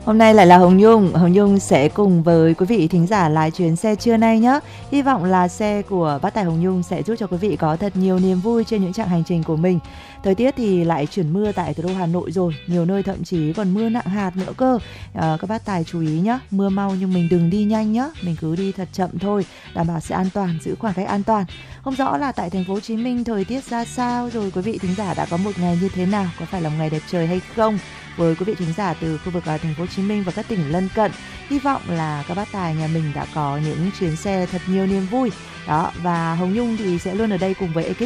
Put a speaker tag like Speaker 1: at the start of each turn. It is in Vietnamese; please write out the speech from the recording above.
Speaker 1: Hôm nay lại là Hồng Nhung. Hồng Nhung sẽ cùng với quý vị thính giả lái chuyến xe trưa nay nhé. Hy vọng là xe của bác tài Hồng Nhung sẽ giúp cho quý vị có thật nhiều niềm vui trên những chặng hành trình của mình. Thời tiết thì lại chuyển mưa tại thủ đô Hà Nội rồi, nhiều nơi thậm chí còn mưa nặng hạt nữa cơ. Các bác tài chú ý nhé, mưa mau nhưng mình đừng đi nhanh nhé, mình cứ đi thật chậm thôi, đảm bảo sự an toàn, giữ khoảng cách an toàn. Không rõ là tại thành phố Hồ Chí Minh thời tiết ra sao rồi, quý vị thính giả đã có một ngày như thế nào, có phải là một ngày đẹp trời hay không? Với quý vị thính giả từ khu vực thành phố Hồ Chí Minh và các tỉnh lân cận, hy vọng là các bác tài nhà mình đã có những chuyến xe thật nhiều niềm vui đó, và Hồng Nhung thì sẽ luôn ở đây cùng với ekip